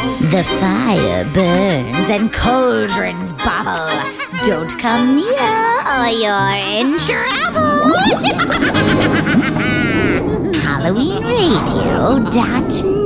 The fire burns and cauldrons bubble. Don't come near or you're in trouble. HalloweenRadio.net